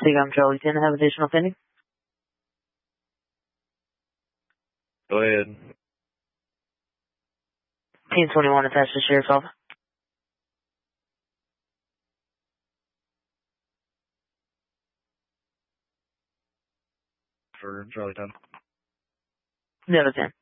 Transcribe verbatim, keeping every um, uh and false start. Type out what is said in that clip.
Seagram Charlie ten, have additional pending. Go ahead. Team twenty-one attached to Sheriff's Office. For Charlie ten. Never ten.